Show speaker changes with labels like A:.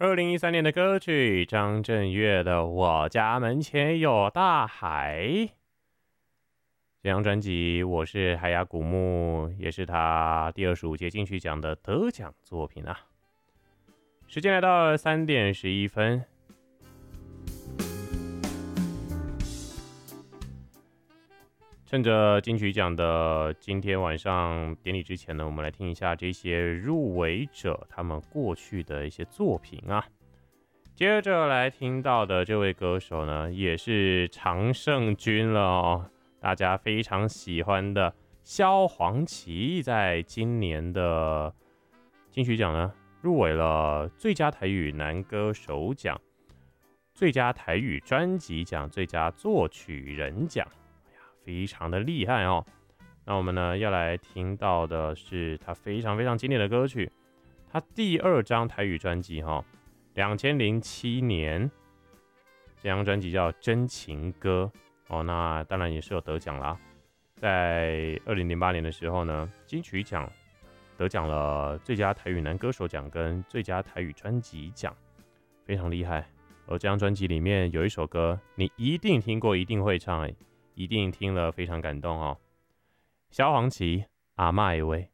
A: 2013年的歌曲，张震岳的《我家门前有大海》。这张专辑我是海牙古木，也是他第25届金曲奖的得奖作品啊。时间来到了3点11分。趁着金曲奖的今天晚上典礼之前呢，我们来听一下这些入围者他们过去的一些作品啊。接着来听到的这位歌手呢，也是常胜军了哦，大家非常喜欢的萧煌奇，在今年的金曲奖呢，入围了最佳台语男歌手奖、最佳台语专辑奖、最佳作曲人奖。非常的厉害哦。那我们呢要来听到的是他非常非常经典的歌曲，他第2张台语专辑2007年这张专辑叫《真情歌》哦，那当然也是有得奖啦。在2008年的时候呢，金曲奖得奖了最佳台语男歌手奖跟最佳台语专辑奖，非常厉害。而这张专辑里面有一首歌，你一定听过，一定会唱，一定听了非常感动哦。萧煌奇阿嬷的话。